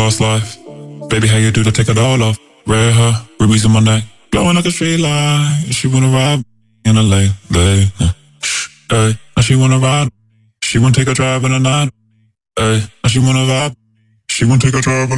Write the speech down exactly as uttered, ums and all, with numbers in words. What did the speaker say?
past life. Baby, how you do to take it all off? Red hair, rubies in my neck, blowing like a street light. She wanna ride in a late, late. Hey, now she wanna ride. She wanna take a drive in the night. Hey, now she wanna vibe. She wanna take a drive in the